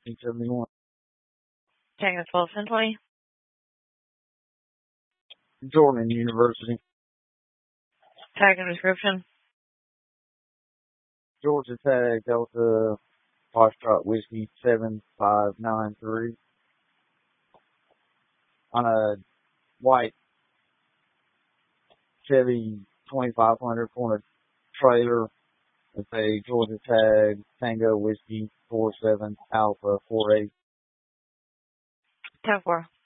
1971. Tango 12 1020. Jordan University. Tag and description. Georgia Tag Delta Foxtrot Whiskey 7593 on a white Chevy 2500 corner trailer with a Georgia Tag Tango Whiskey 47 Alpha 48. 10-4.